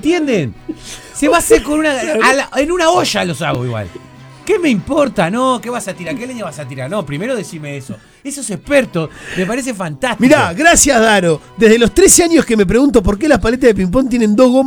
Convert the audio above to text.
entienden? Se va a hacer con en una olla los hago igual. ¿Qué me importa? No, ¿qué vas a tirar? ¿Qué leña vas a tirar? No, primero decime eso. Esos expertos me parece fantástico. Mirá, gracias, Daro. Desde los 13 años que me pregunto por qué las paletas de ping-pong tienen 2 gomas